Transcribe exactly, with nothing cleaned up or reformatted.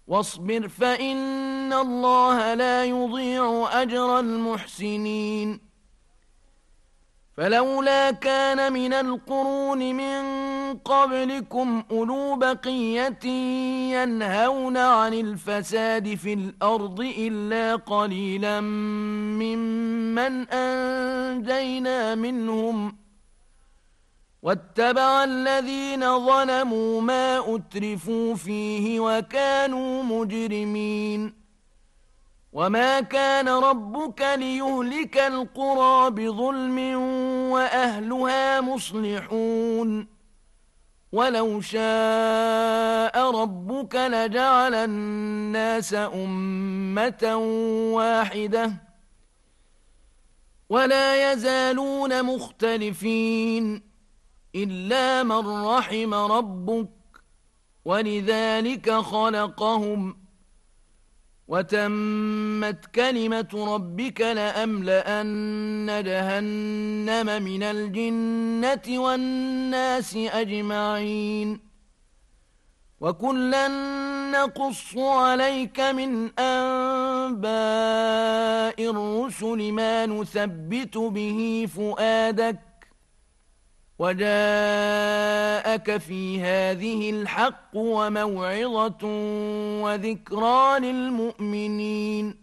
واصبر فإن الله لا يضيع أجر المحسنين فلولا كان من القرون من قبلكم أولو بقية ينهون عن الفساد في الأرض إلا قليلا ممن أنجينا منهم واتبع الذين ظلموا ما أترفوا فيه وكانوا مجرمين وما كان ربك ليهلك القرى بظلم وأهلها مصلحون ولو شاء ربك لجعل الناس أمة واحدة ولا يزالون مختلفين إلا من رحم ربك ولذلك خلقهم وتمت كلمة ربك لأملأن جهنم من الجنة والناس أجمعين وكلا نقص عليك من أنباء الرسل ما نثبت به فؤادك وجاءك في هذه الحق وموعظة وذكرى للمؤمنين